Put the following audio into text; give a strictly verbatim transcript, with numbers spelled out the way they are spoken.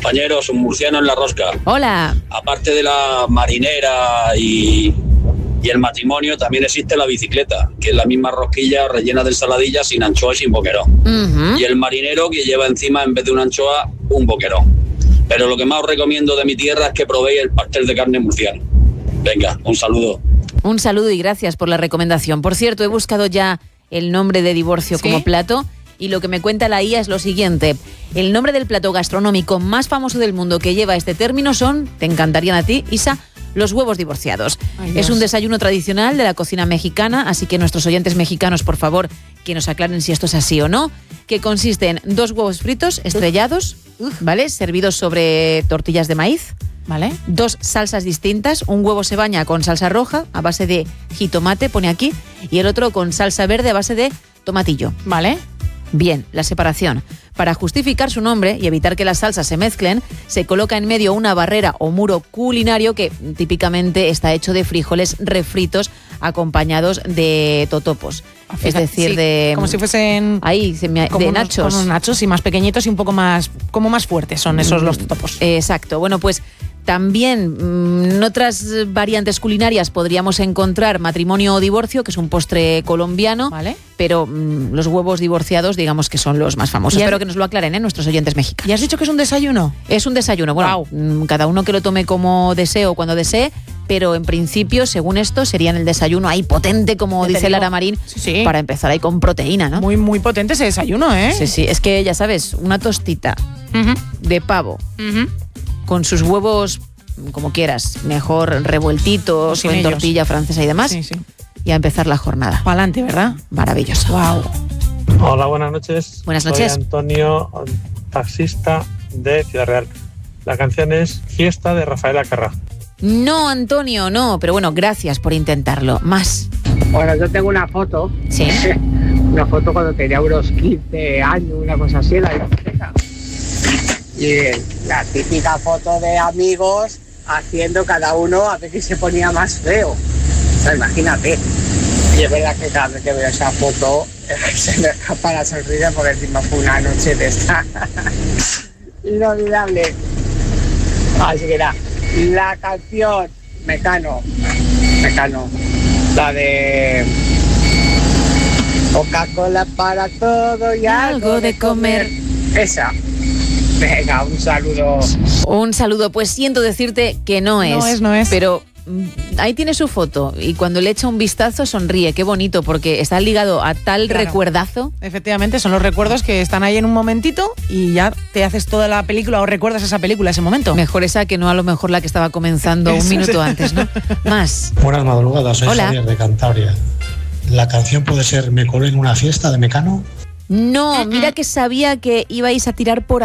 Compañeros, un murciano en la rosca. Hola. Aparte de la marinera y, y el matrimonio, también existe la bicicleta, que es la misma rosquilla rellena de ensaladilla sin anchoa y sin boquerón. Uh-huh. Y el marinero que lleva encima, en vez de una anchoa, un boquerón. Pero lo que más os recomiendo de mi tierra es que probéis el pastel de carne murciano. Venga, un saludo. Un saludo y gracias por la recomendación. Por cierto, he buscado ya el nombre de divorcio ¿Sí? como plato. Y lo que me cuenta la I A es lo siguiente. El nombre del plato gastronómico más famoso del mundo que lleva este término son, te encantarían a ti, Isa, los huevos divorciados. Ay, es un desayuno tradicional de la cocina mexicana, así que nuestros oyentes mexicanos, por favor, que nos aclaren si esto es así o no, que consiste en dos huevos fritos estrellados, ¿vale? Servidos sobre tortillas de maíz, ¿vale? Dos salsas distintas, un huevo se baña con salsa roja a base de jitomate, pone aquí, y el otro con salsa verde a base de tomatillo, ¿vale? Bien, la separación. Para justificar su nombre y evitar que las salsas se mezclen, se coloca en medio una barrera o muro culinario que típicamente está hecho de frijoles refritos acompañados de totopos. Fíjate, es decir, sí, de... como si fuesen... Ahí, de unos, nachos. Unos nachos y más pequeñitos y un poco más... como más fuertes son esos los totopos. Exacto. Bueno, pues... También mmm, en otras variantes culinarias podríamos encontrar matrimonio o divorcio, que es un postre colombiano, ¿vale? Pero mmm, los huevos divorciados digamos que son los más famosos. Espero que nos lo aclaren, ¿eh? Nuestros oyentes mexicanos. ¿Y has dicho que es un desayuno? Es un desayuno, bueno, wow. Cada uno que lo tome como desee o cuando desee, pero en principio, según esto, sería en el desayuno ahí potente, como dice Lara Marín, sí, sí. Para empezar ahí con proteína, ¿no? Muy, muy potente ese desayuno, ¿eh? Sí, sí, es que ya sabes, una tostita uh-huh. de pavo, uh-huh. con sus huevos, como quieras, mejor revueltitos o en ellos. Tortilla francesa y demás, sí, sí. Y a empezar la jornada. Para adelante, ¿verdad? Maravilloso. Wow. Hola, buenas noches. Buenas noches. Soy Antonio, taxista de Ciudad Real. La canción es Fiesta de Rafael Acarrá. No, Antonio, no, pero bueno, gracias por intentarlo. Más. Bueno, yo tengo una foto. Sí. Una foto cuando tenía unos quince años, una cosa así, en la biblioteca. Y la típica foto de amigos haciendo cada uno a ver quién se ponía más feo. O sea, imagínate. Y es verdad que cada vez que veo esa foto se me escapa la sonrisa porque encima fue una noche de esta inolvidable. Así que era la canción Mecano, Mecano, la de Coca-Cola para todo y algo de comer. Esa. Venga, un saludo. Un saludo, pues siento decirte que no es. No es, no es. Pero ahí tiene su foto y cuando le echa un vistazo sonríe, qué bonito, porque está ligado a tal claro. recuerdazo. Efectivamente, son los recuerdos que están ahí en un momentito y ya te haces toda la película o recuerdas esa película, ese momento. Mejor esa que no a lo mejor la que estaba comenzando un minuto antes, ¿no? Más. Buenas madrugadas, soy Hola. Javier de Cantabria. ¿La canción puede ser Me colé en una fiesta de Mecano? No, mira que sabía que ibais a tirar por